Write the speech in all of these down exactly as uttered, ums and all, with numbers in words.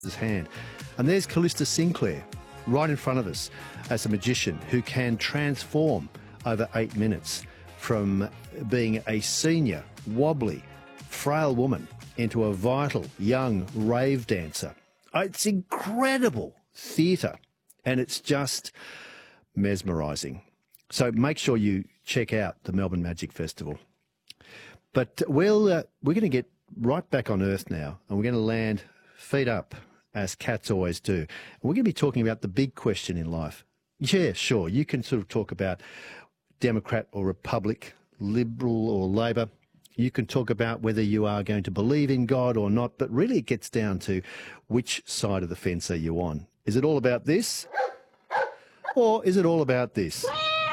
his hand. And there's Callista Sinclair right in front of us as a magician who can transform over eight minutes from being a senior, wobbly, frail woman into a vital, young rave dancer. It's incredible theatre, and it's just mesmerising. So make sure you check out the Melbourne Magic Festival. But we'll, uh, we're going to get right back on Earth now, and we're going to land feet up, as cats always do. And we're going to be talking about the big question in life. Yeah, sure, you can sort of talk about Democrat or Republic, Liberal or Labor. You can talk about whether you are going to believe in God or not, but really it gets down to which side of the fence are you on. Is it all about this? Or is it all about this?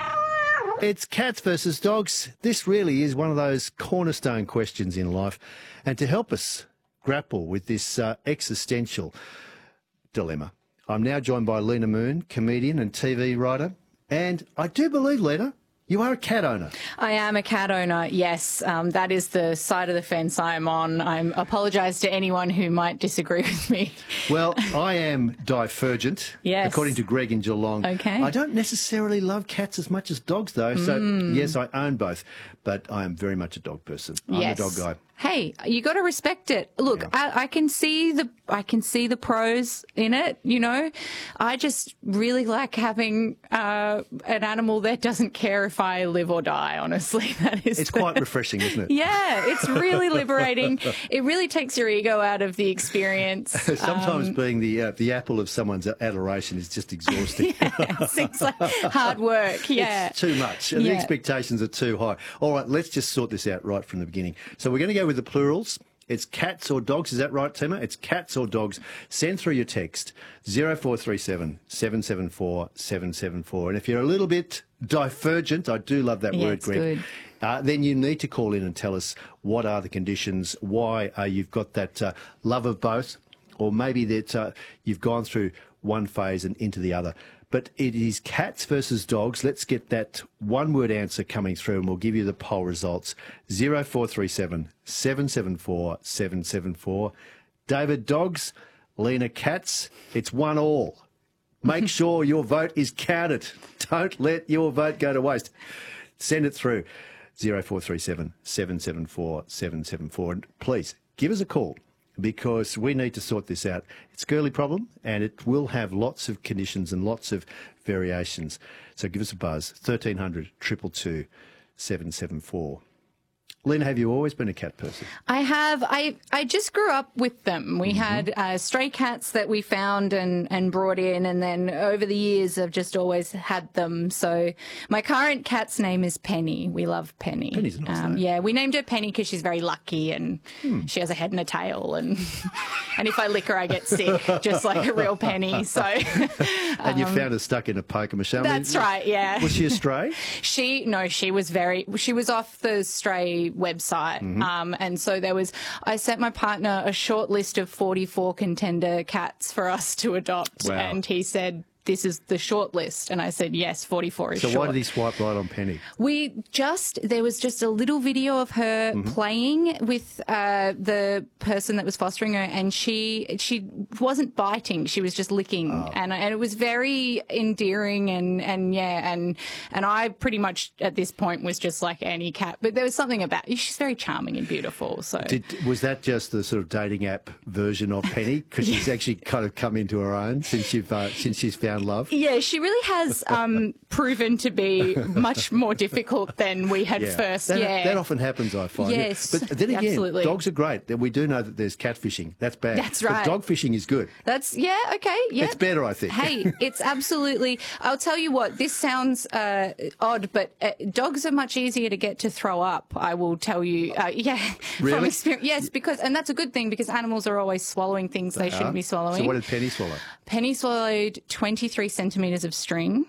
It's cats versus dogs. This really is one of those cornerstone questions in life. And to help us grapple with this uh, existential dilemma, I'm now joined by Lena Moon, comedian and T V writer. And I do believe, Lena, you are a cat owner. I am a cat owner, yes. Um, that is the side of the fence I am on. I apologise to anyone who might disagree with me. Well, I am divergent, yes. according to Greg in Geelong. Okay. I don't necessarily love cats as much as dogs, though. So, mm. yes, I own both. But I am very much a dog person. I'm yes. a dog guy. Hey, you got to respect it. Look, Yeah. I, I can see the I can see the pros in it. You know, I just really like having uh, an animal that doesn't care if I live or die. Honestly, that is. It's the, quite refreshing, isn't it? Yeah, it's really liberating. It really takes your ego out of the experience. Sometimes um, being the uh, the apple of someone's adoration is just exhausting. Yeah, it seems like hard work. Yeah, It's too much, and yeah. the expectations are too high. All right, let's just sort this out right from the beginning. So we're going to go with the plurals. It's cats or dogs. Is that right, Tima? It's cats or dogs. Send through your text, zero four three seven, seven seven four, seven seven four. And if you're a little bit divergent, I do love that Yeah, word, it's Greg, good. Uh, then you need to call in and tell us what are the conditions, why uh, you've got that uh, love of both, or maybe that uh, you've gone through one phase and into the other. But it is cats versus dogs. Let's get that one-word answer coming through, and we'll give you the poll results. zero four three seven, seven seven four, seven seven four. David, dogs. Lena, cats. It's one all. Make sure your vote is counted. Don't let your vote go to waste. Send it through. zero four three seven, seven seven four, seven seven four. And please, give us a call, because we need to sort this out. It's a girly problem, and it will have lots of conditions and lots of variations. So give us a buzz, thirteen hundred, two two two, seven seven four. Lena, have you always been a cat person? I have. I I just grew up with them. We mm-hmm. had uh, stray cats that we found and, and brought in, and then over the years I've just always had them. So my current cat's name is Penny. We love Penny. Penny's a nice um, name. Yeah, we named her Penny because she's very lucky, and hmm. she has a head and a tail, and and if I lick her I get sick, just like a real Penny. So and um, you found her stuck in a poker machine. That's right. Yeah. Was she a stray? She no, she was very. She was off the stray website. Mm-hmm. Um, and so there was, I sent my partner a short list of forty-four contender cats for us to adopt. Wow. And he said, this is the short list. And I said, yes, forty-four is so short. So why did he swipe right on Penny? We just, there was just a little video of her mm-hmm. playing with uh, the person that was fostering her, and she she wasn't biting, she was just licking. Oh. And, and it was very endearing, and, and yeah, and and I pretty much at this point was just like any cat. But there was something about, she's very charming and beautiful. So Did, was that just the sort of dating app version of Penny? Because yeah. she's actually kind of come into her own since, you've, uh, since she's found love? Yeah, she really has um, proven to be much more difficult than we had yeah. first. That, yeah, that often happens, I find. Yes, but then again, absolutely. Dogs are great. We do know that there's catfishing. That's bad. That's right. But dog fishing is good. That's yeah, okay, yeah. It's better, I think. Hey, it's absolutely. I'll tell you what. This sounds uh, odd, but uh, dogs are much easier to get to throw up. I will tell you. Uh, yeah, really? From experience. Yes, because and that's a good thing, because animals are always swallowing things they, they shouldn't be swallowing. So what did Penny swallow? Penny swallowed twenty-three centimetres of string,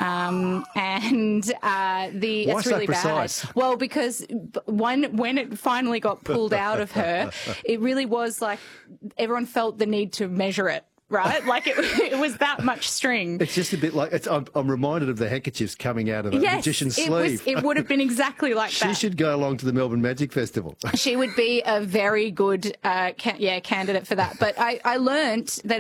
um, and uh, the Why it's so really precise? bad. Well, because when when it finally got pulled out of her, it really was like everyone felt the need to measure it. Right, like it, it was that much string. It's just a bit like it's, I'm, I'm reminded of the handkerchiefs coming out of a yes, magician's it sleeve. Was, it would have been exactly like she that. She should go along to the Melbourne Magic Festival. She would be a very good, uh, ca- yeah, candidate for that. But I, I learnt that